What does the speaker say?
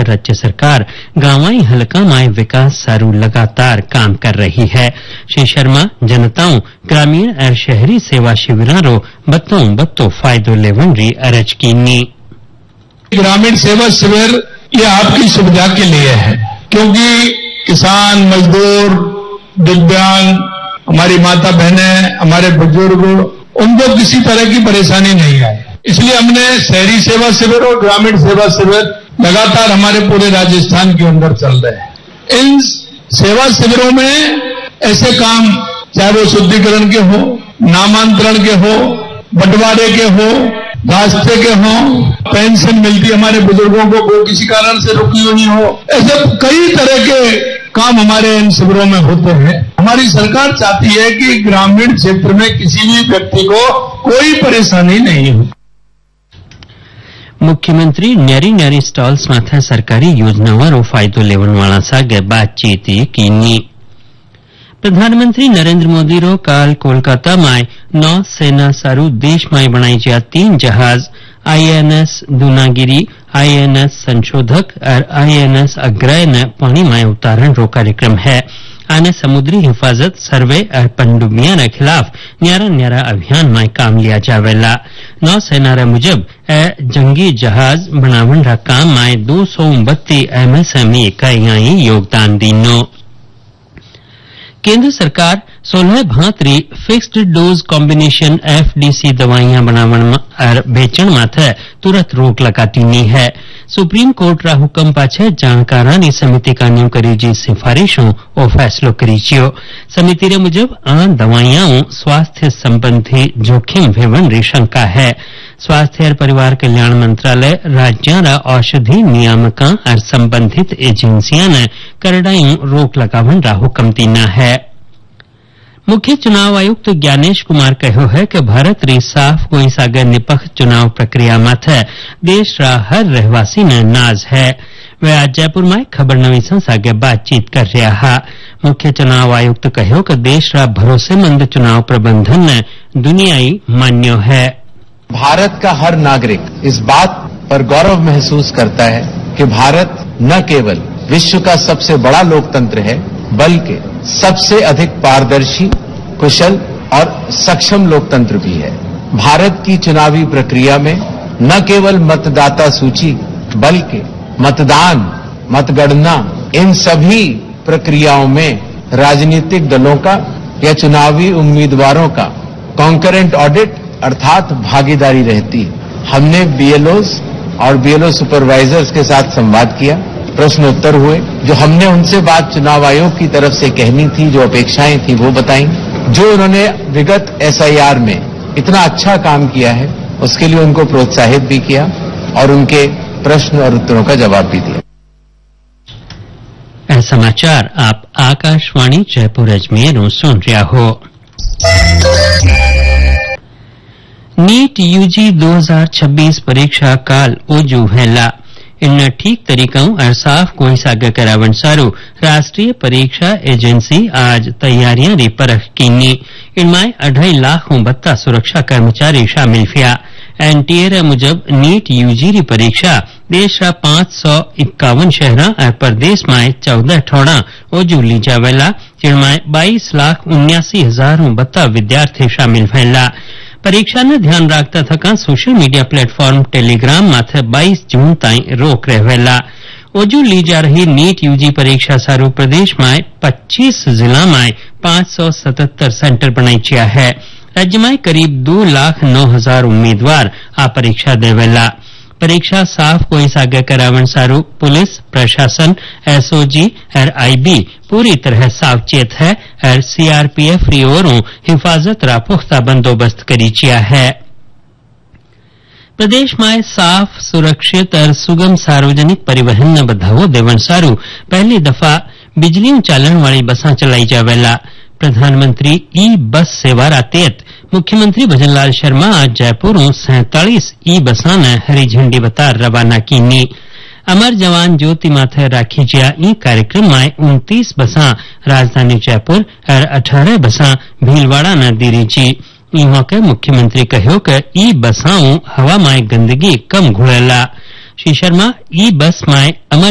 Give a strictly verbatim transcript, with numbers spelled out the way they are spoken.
कर राज्य सरकार गांवाई हलका में विकास सारू लगातार काम कर रही है। श्री शर्मा जनताओं ग्रामीण और शहरी सेवा शिविरों बत्तों बत्तों फायदो लेवन री अरज कीनी। ग्रामीण सेवा शिविर ये आपकी सुविधा के लिए है, क्योंकि किसान, मजदूर, दिव्यांग, हमारी माता बहनें, हमारे बुजुर्ग, उनको किसी तरह की परेशानी नहीं आए, इसलिए हमने शहरी सेवा शिविर और ग्रामीण सेवा शिविर लगातार हमारे पूरे राजस्थान के अंदर चल रहे हैं। इन सेवा शिविरों में ऐसे काम, चाहे वो शुद्धिकरण के हो, नामांतरण के हो, बंटवारे के हो, रास्ते के हो, पेंशन मिलती है हमारे बुजुर्गों को, कोई किसी कारण से रुकी हुई हो, ऐसे कई तरह के काम हमारे इन शिविरों में होते हैं। हमारी सरकार चाहती है कि ग्रामीण क्षेत्र में किसी भी व्यक्ति को कोई परेशानी नहीं हो। मुख्यमंत्री न्यारी न्यारी स्टॉल्स माथे सरकारी योजनाओं फायदो लेवन वाला सागे बातचीत कीनी। प्रधानमंत्री नरेंद्र मोदी रो काल कोलकाता में नौ सेना सारू देश में बनाई जा तीन जहाज आईएनएस दूनागिरी, आईएनएस संशोधक और आईएनएस अग्रय ने पानी में उतारण रो कार्यक्रम है। आने समुद्री हिफाजत, सर्वे और पनडुब्बियां के खिलाफ न्यारा न्यारा अभियान में काम लिया जावेला। नौसेना रे मुजब ए जंगी जहाज बनावन रा काम में दो सौ उनबत्ती एमएसएमई इकाइयां योगदान दीनो। केंद्र सरकार सोलह भांतरी फिक्स्ड डोज कॉम्बिनेशन एफडीसी दवाइयां बनावन और बेचण माथे तुरंत रोक लगाती नी है। सुप्रीम कोर्ट रा हुकम पाछे जाणकारानी समिति का नियम करी जी सिफारिशों और फैसलो करी छियो। समिति रे मुजब आ दवाइयां स्वास्थ्य संबंधी जोखिम वेवन री शंका है। स्वास्थ्य और परिवार कल्याण मंत्रालय राज्यां रा औषधि नियामकां और संबंधित एजेंसियां ने करड़ाई रोक लगावन रा हुकम दीना है। मुख्य चुनाव आयुक्त ज्ञानेश कुमार कहो है कि भारत री साफ कोई सागर निपक्ष चुनाव प्रक्रिया माथे देश रा हर रहवासी ने नाज है। वे आज जयपुर में खबर नवीसा सागे बातचीत कर रहा हा। मुख्य चुनाव आयुक्त कहो कि देश रा भरोसेमंद चुनाव प्रबंधन ने दुनियाई मान्यो है। भारत का हर नागरिक इस बात पर गौरव महसूस करता है कि भारत न केवल विश्व का सबसे बड़ा लोकतंत्र है, बल्कि सबसे अधिक पारदर्शी, कुशल और सक्षम लोकतंत्र भी है। भारत की चुनावी प्रक्रिया में न केवल मतदाता सूची, बल्कि मतदान, मतगणना, इन सभी प्रक्रियाओं में राजनीतिक दलों का या चुनावी उम्मीदवारों का कॉन्करेंट ऑडिट अर्थात भागीदारी रहती है। हमने बीएलओज और बीएलओ सुपरवाइजर्स के साथ संवाद किया, प्रश्नोत्तर हुए, जो हमने उनसे बात चुनाव आयोग की तरफ से कहनी थी, जो अपेक्षाएं थी वो बताई। जो उन्होंने विगत एसआईआर में इतना अच्छा काम किया है उसके लिए उनको प्रोत्साहित भी किया और उनके प्रश्न और उत्तरों का जवाब भी दिया। समाचार आप आकाशवाणी जयपुर अजमेर सुन रहा हो। नीट यूजी दो हज़ार छब्बीस परीक्षा काल ओजू हैला। इन ठीक तरीकों और साफ कोई सागे करावन सारू राष्ट्रीय परीक्षा एजेंसी आज तैयारियां री परख कीनी। इनमें अढ़ाई लाख बत्ता सुरक्षा कर्मचारी शामिल थिया। एनटीए मुजब नीट यूजी री परीक्षा देश रा पांच सौ इक्यावन शहरा और प्रदेश में चौदह ठोड़ा ओजू ली जावेला, जिनमें बाईस लाख उन्यासी हजार बत्ता विद्यार्थी शामिल भैला। परीक्षा ने ध्यान रखता थका सोशल मीडिया प्लेटफॉर्म टेलीग्राम माथे बाईस जून ताई रोक रहेला। ओजू ली जा रही नीट यूजी परीक्षा सारू प्रदेश में पच्चीस जिला में पांच सौ सतहत्तर सेंटर बनाई चिया है। राज्य में करीब दो लाख नौ हजार उम्मीदवार आ परीक्षा देवेला। परीक्षा साफ कोई सागे करावन सारू पुलिस प्रशासन एसओजी और आईबी पूरी तरह सावचेत है और सीआरपीएफ री ओरों हिफाजत रा पुख्ता बंदोबस्त करी चिया है। प्रदेश में साफ, सुरक्षित और सुगम सार्वजनिक परिवहन न बढ़ावो देवन सारू पहली दफा बिजली चालन वाली बसा चलाई जावेला। प्रधानमंत्री ई बस सेवा रा तहत मुख्यमंत्री भजनलाल शर्मा आज जयपुर सैंतालीस ई बसा ने हरी झंडी बता रवाना कीनी। अमर जवान ज्योति माथे राखी जिया ई कार्यक्रम में उनतीस बसा राजधानी जयपुर और अठारह बसा भीलवाड़ा न दीरी जी। ई मौके मुख्यमंत्री कहो कि ई बसाओं हवा में गंदगी कम घुड़ेला। श्री शर्मा ई बस में अमर